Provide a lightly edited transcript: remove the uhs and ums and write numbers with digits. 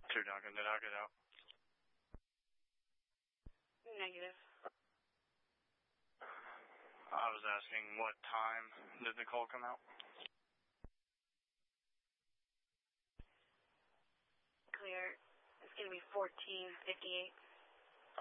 2 Duncan, did I get out? Negative. I was asking what time did the call come out? Clear. It's going to be 14:58.